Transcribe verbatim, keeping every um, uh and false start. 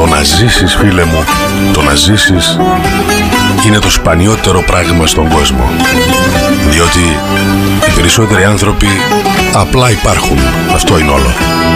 Το να ζήσεις, φίλε μου, το να ζήσεις είναι το σπανιότερο πράγμα στον κόσμο. Διότι οι περισσότεροι άνθρωποι απλά υπάρχουν. Αυτό είναι όλο.